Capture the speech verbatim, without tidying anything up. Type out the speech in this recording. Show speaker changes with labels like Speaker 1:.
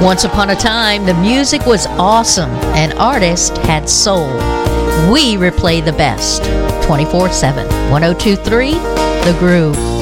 Speaker 1: Once upon a time, the music was awesome and artists had soul. We replay the best. twenty-four seven. ten twenty-three, The Groove.